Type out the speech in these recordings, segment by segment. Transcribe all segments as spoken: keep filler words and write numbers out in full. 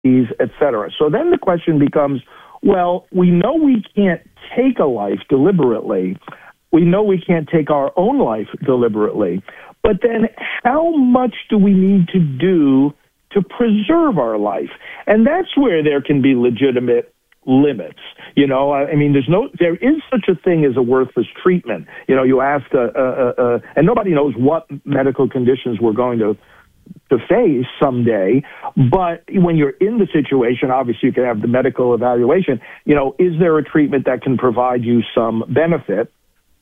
et cetera. So then the question becomes, well, we know we can't take a life deliberately. We know we can't take our own life deliberately. But then how much do we need to do to preserve our life? And that's where there can be legitimate limits. You know, I mean, there's no, there is such a thing as a worthless treatment. You know, you ask, uh, uh, uh, and nobody knows what medical conditions we're going to to face someday. But when you're in the situation, obviously you can have the medical evaluation. You know, is there a treatment that can provide you some benefit?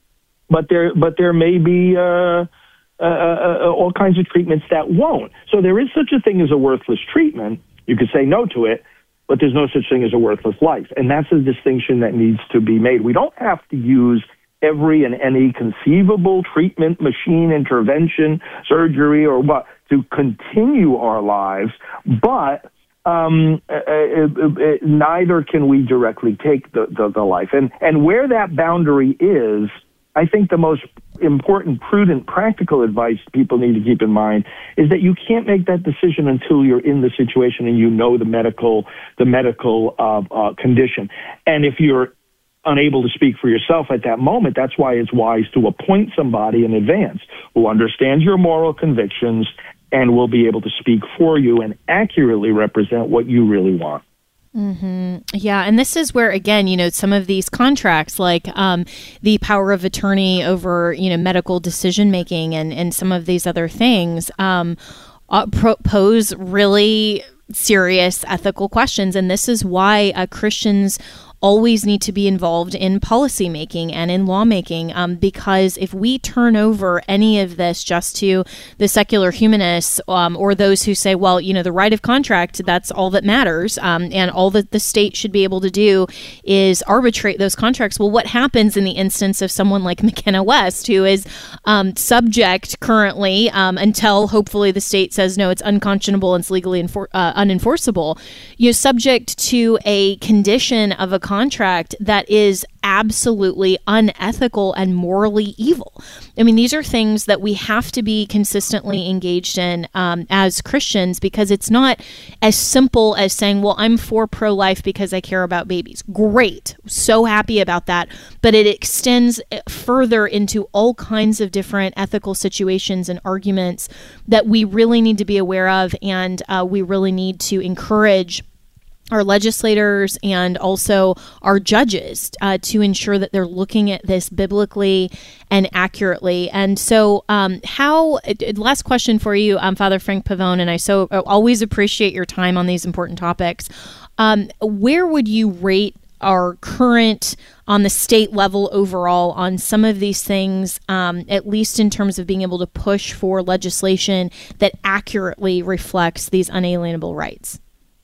But there, but there may be uh, uh, uh, all kinds of treatments that won't. So there is such a thing as a worthless treatment. You could say no to it, but there's no such thing as a worthless life. And that's a distinction that needs to be made. We don't have to use every and any conceivable treatment, machine, intervention, surgery, or what to continue our lives, but um, uh, uh, uh, neither can we directly take the, the, the life. And, and where that boundary is, I think the most important, prudent, practical advice people need to keep in mind is that you can't make that decision until you're in the situation and you know the medical, the medical uh, uh, condition. And if you're unable to speak for yourself at that moment, that's why it's wise to appoint somebody in advance who understands your moral convictions and will be able to speak for you and accurately represent what you really want. Mm-hmm. Yeah. And this is where, again, you know, some of these contracts, like um, the power of attorney over, you know, medical decision making and, and some of these other things um, uh, pro- pose really serious ethical questions. And this is why uh, Christians always need to be involved in policymaking and in lawmaking, um, because if we turn over any of this just to the secular humanists um, or those who say, well, you know, the right of contract, that's all that matters, um, and all that the state should be able to do is arbitrate those contracts. Well, what happens in the instance of someone like McKenna West, who is um, subject currently um, until hopefully the state says, no, it's unconscionable and it's legally enfor- uh, unenforceable, you're subject to a condition of a contract that is absolutely unethical and morally evil. I mean, these are things that we have to be consistently engaged in um, as Christians, because it's not as simple as saying, well, I'm for pro-life because I care about babies. Great. So happy about that. But it extends further into all kinds of different ethical situations and arguments that we really need to be aware of, and uh, we really need to encourage our legislators and also our judges uh, to ensure that they're looking at this biblically and accurately. And so um, how, last question for you, um, Father Frank Pavone, and I so always appreciate your time on these important topics. Um, where would you rate our current, on the state level overall, on some of these things, um, at least in terms of being able to push for legislation that accurately reflects these unalienable rights?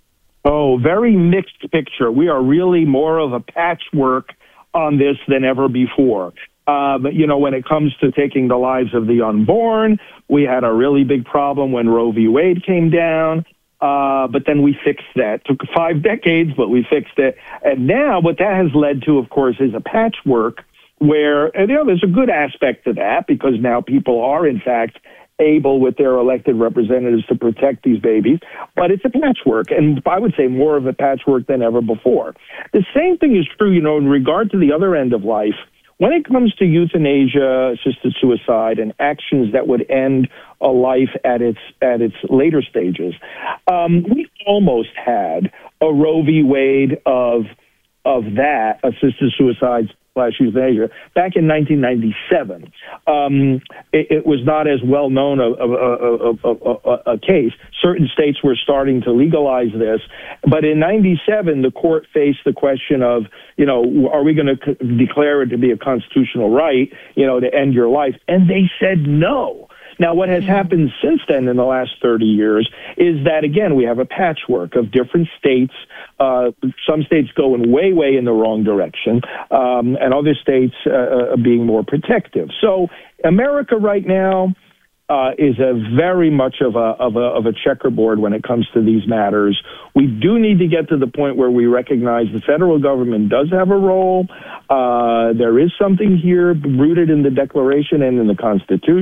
Oh, very mixed picture. We are really more of a patchwork on this than ever before. Uh, but, you know, when it comes to taking the lives of the unborn, we had a really big problem when Roe v. Wade came down. Uh, but then we fixed that. Took five decades, but we fixed it. And now what that has led to, of course, is a patchwork where, and, you know, there's a good aspect to that because now people are, in fact, able with their elected representatives to protect these babies, but it's a patchwork, and I would say more of a patchwork than ever before. The same thing is true, you know, in regard to the other end of life. When it comes to euthanasia, assisted suicide, and actions that would end a life at its at its later stages, um, we almost had a Roe v. Wade of of that, assisted suicides slash euthanasia, back in nineteen ninety-seven. Um, it, it was not as well known a, a, a, a, a case. Certain states were starting to legalize this, but in ninety-seven, the court faced the question of, you know, are we going to c- declare it to be a constitutional right, you know, to end your life? And they said no. Now, what has happened since then in the last thirty years is that, again, we have a patchwork of different states. Uh, some states going way, way in the wrong direction, um, and other states uh, uh, being more protective. So America right now uh, is a very much of a, of a of a checkerboard when it comes to these matters. We do need to get to the point where we recognize the federal government does have a role. Uh, there is something here rooted in the Declaration and in the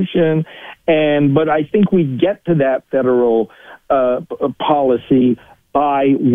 Constitution. And but I think we get to that federal uh, policy by